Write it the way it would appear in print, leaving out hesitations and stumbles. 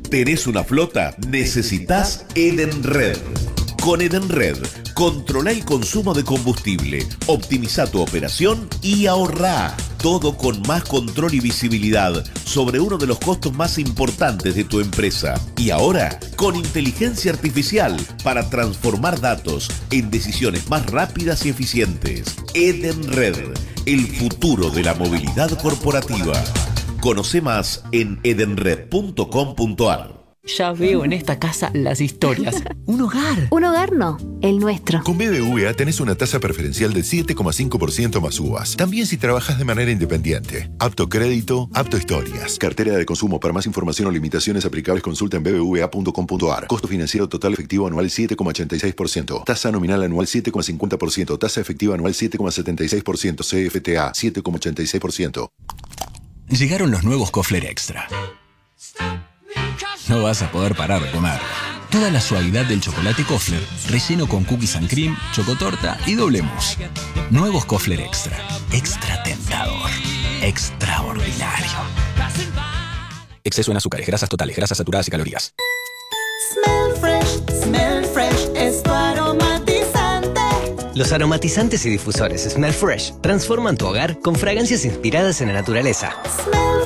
¿Tenés una flota? Necesitas Edenred. Con Edenred, controla el consumo de combustible, optimiza tu operación y ahorrá. Todo con más control y visibilidad sobre uno de los costos más importantes de tu empresa. Y ahora, con inteligencia artificial para transformar datos en decisiones más rápidas y eficientes. Edenred, el futuro de la movilidad corporativa. Conoce más en edenred.com.ar. Ya veo en esta casa las historias. Un hogar. Un hogar no, el nuestro. Con BBVA tenés una tasa preferencial del 7,5% más uvas. También si trabajas de manera independiente. Apto crédito, apto historias. Cartera de consumo. Para más información o limitaciones aplicables consulta en bbva.com.ar. Costo financiero total efectivo anual 7,86%. Tasa nominal anual 7,50%. Tasa efectiva anual 7,76%. CFTA 7,86%. Llegaron los nuevos Kofler Extra. No vas a poder parar de comer. Toda la suavidad del chocolate Kofler, relleno con cookies and cream, chocotorta y doble mousse. Nuevos Kofler Extra. Extra tentador. Extraordinario. Exceso en azúcares, grasas totales, grasas saturadas y calorías. Smell Fresh es tu aromatizante. Los aromatizantes y difusores Smell Fresh transforman tu hogar con fragancias inspiradas en la naturaleza. Smell